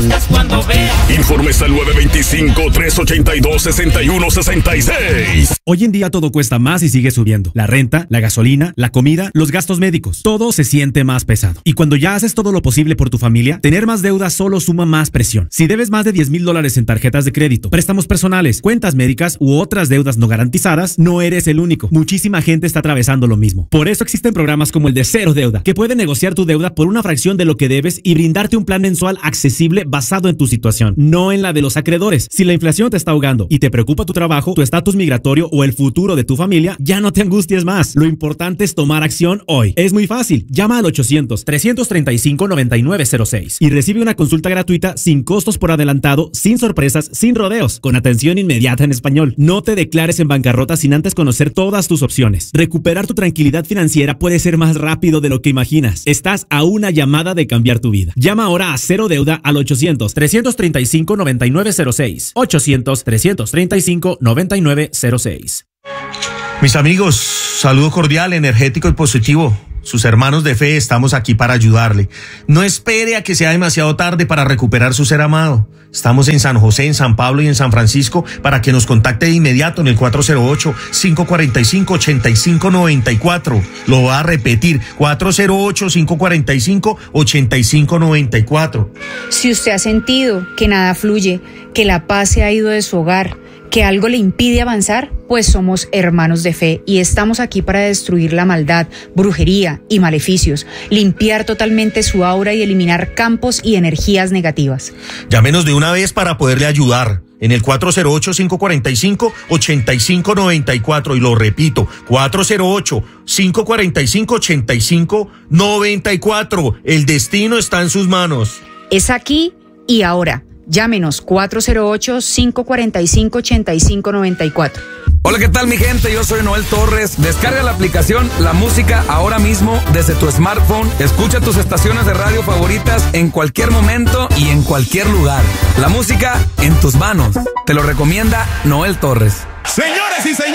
buscas cuando veas. Informes al 925-382-6166. Hoy en día todo cuesta más y sigue subiendo. La renta, la gasolina, la comida, los gastos médicos. Todo se siente más pesado. Y cuando ya haces todo lo posible por tu familia, tener más deuda solo suma más presión. Si debes más de $10,000 en tarjetas de crédito, préstamos personales, cuentas médicas u otras deudas no garantizadas, no eres el único. Muchísima gente está atravesando lo mismo. Por eso existen programas como el de Cero Deuda, que pueden negociar tu deuda por una fracción de lo que debes y brindarte un plan mensual accesible basado en tu situación, no en la de los acreedores. Si la inflación te está ahogando y te preocupa tu trabajo, tu estatus migratorio o el futuro de tu familia, ya no te angusties más. Lo importante es tomar acción hoy. Es muy fácil. Llama al 800-335-9906 y recibe una consulta gratuita sin costos por adelantado, sin sorpresas, sin rodeos, con atención inmediata en español. No te declares en bancarrota sin antes conocer todas tus opciones. Recuperar tu tranquilidad financiera puede ser más rápido de lo que imaginas. Estás a una llamada de cambiar tu vida. Llama ahora a Cero Deuda al 800-335-9906. 800-335-9906. Mis amigos, saludo cordial, energético y positivo. Sus hermanos de fe, estamos aquí para ayudarle. No espere a que sea demasiado tarde para recuperar su ser amado. Estamos en San José, en San Pablo y en San Francisco para que nos contacte de inmediato en el 408-545-8594. Lo voy a repetir, 408-545-8594. Si usted ha sentido que nada fluye, que la paz se ha ido de su hogar, que algo le impide avanzar, pues somos hermanos de fe y estamos aquí para destruir la maldad, brujería y maleficios, limpiar totalmente su aura y eliminar campos y energías negativas. Llámenos de una vez para poderle ayudar en el 408-545-8594 y lo repito, 408-545-8594. El destino está en sus manos. Es aquí y ahora. Llámenos 408-545-8594. Hola, ¿qué tal mi gente? Yo soy Noel Torres. Descarga la aplicación La Música ahora mismo desde tu smartphone. Escucha tus estaciones de radio favoritas en cualquier momento y en cualquier lugar. La música en tus manos. Te lo recomienda Noel Torres. Señores y señores.